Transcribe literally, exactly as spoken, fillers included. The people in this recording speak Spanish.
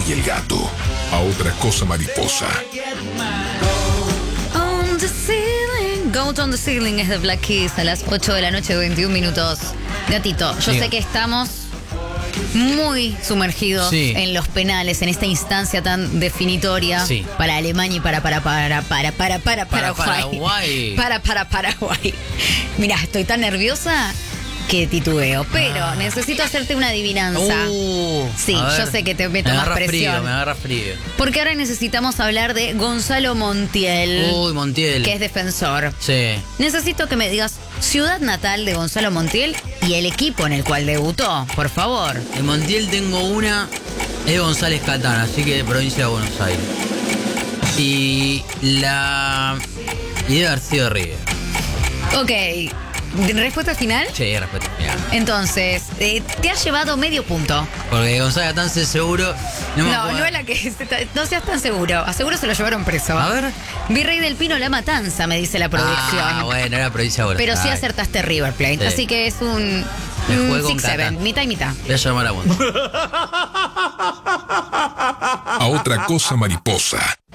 y el gato. A otra cosa mariposa. On the ceiling. Goat on the ceiling es de Black Keys a las ocho de la noche, veintiún minutos. Gatito, yo Sí. sé que estamos muy sumergidos Sí. en los penales, en esta instancia tan definitoria Sí. para Alemania y para para para para para para Para Paraguay. Paraguay. Para para Paraguay. Mira, estoy tan nerviosa que titubeo, pero Ah. necesito hacerte una adivinanza. Uh, Sí, a ver. yo sé que te meto me más agarra presión. frío, me agarra frío. Porque ahora necesitamos hablar de Gonzalo Montiel, Uy, Montiel. que es defensor. Sí. Necesito que me digas ciudad natal de Gonzalo Montiel y el equipo en el cual debutó, por favor. En Montiel tengo una, es González Catán, así que de provincia de Buenos Aires. Y la... Y debe haber sido River. Ok, respuesta final. Sí, respeto. Mira. Entonces, eh, te has llevado medio punto. Porque González Catán se seguro... No, me No, acuerdo. no es la que... No seas tan seguro. A seguro se lo llevaron preso. A ver. Virrey del Pino, La Matanza, me dice la producción. Ah, bueno, era provincia de Buenos Pero sí Aires. acertaste River Plate. Sí. Así que es un... Me un jugué con six seven, Catán. mitad y mitad. Voy a llamar a Montiel. A otra cosa mariposa.